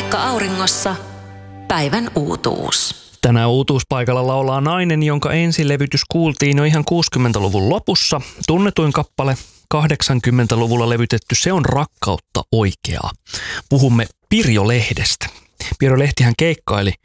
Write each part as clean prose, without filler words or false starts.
Paikka auringossa. Päivän uutuus. Tänään uutuuspaikalla laulaa nainen, jonka ensilevytys kuultiin jo ihan 60-luvun lopussa. Tunnetuin kappale 80-luvulla levytetty Se on rakkautta oikeaa. Puhumme Pirjo Lehdestä. Pirjo Lehtihän keikkaili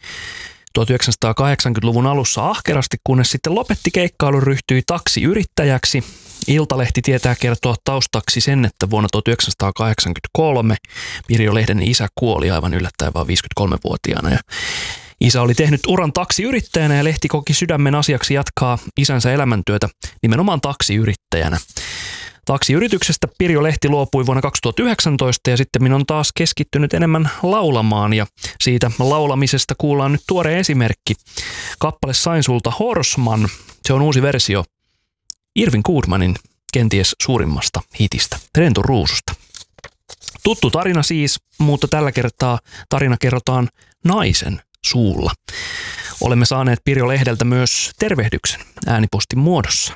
1980-luvun alussa ahkerasti, kunnes sitten lopetti keikkailun, ryhtyi taksiyrittäjäksi. Iltalehti tietää kertoa taustaksi sen, että vuonna 1983 Pirjo Lehden isä kuoli aivan yllättäen vain 53-vuotiaana. Ja isä oli tehnyt uran taksiyrittäjänä ja Lehti koki sydämen asiaksi jatkaa isänsä elämäntyötä nimenomaan taksiyrittäjänä. Taksiyrityksestä Pirjo Lehti luopui vuonna 2019 ja sitten on taas keskittynyt enemmän laulamaan ja siitä laulamisesta kuullaan nyt tuore esimerkki. Kappale Sain sulta Horsman, se on uusi versio Irvin Goodmanin kenties suurimmasta hitistä, Rentun ruususta. Tuttu tarina siis, mutta tällä kertaa tarina kerrotaan naisen suulla. Olemme saaneet Pirjo Lehdeltä myös tervehdyksen äänipostin muodossa.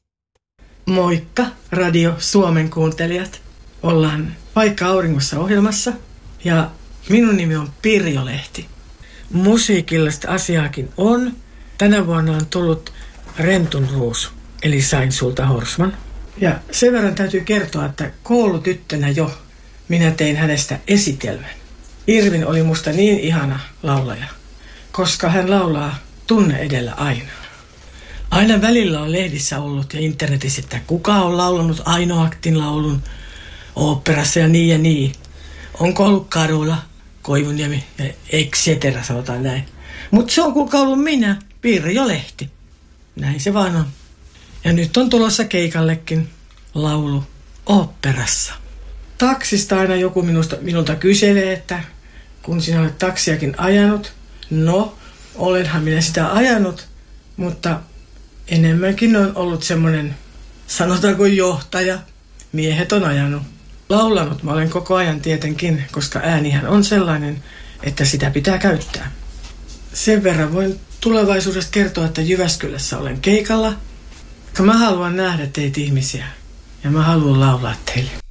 Moikka Radio Suomen kuuntelijat. Ollaan Paikka auringossa -ohjelmassa ja minun nimi on Pirjo Lehti. Musiikillista asiaakin on. Tänä vuonna on tullut Rentun ruusu, eli Sain sulta Horsman. Ja sen verran täytyy kertoa, että koulutyttönä jo minä tein hänestä esitelmän. Irvin oli musta niin ihana laulaja, koska hän laulaa tunne edellä aina. Aina välillä on lehdissä ollut ja internetissä, että kuka on laulanut Aino Aktin laulun oopperassa ja niin ja niin. Onko ollut Karula, Koivuniemi ja et cetera, sanotaan näin. Mutta se on kuulkaa ollut minä, Pirjo Lehti. Näin se vaan on. Ja nyt on tulossa keikallekin laulu oopperassa. Taksista aina joku minulta kyselee, että kun sinä olet taksiakin ajanut. No, olenhan minä sitä ajanut, mutta enemmänkin on ollut semmoinen, sanotaanko johtaja, miehet on ajanut. Laulanut mä olen koko ajan tietenkin, koska äänihän on sellainen, että sitä pitää käyttää. Sen verran voin tulevaisuudesta kertoa, että Jyväskylässä olen keikalla. Mä haluan nähdä teitä ihmisiä ja mä haluan laulaa teille.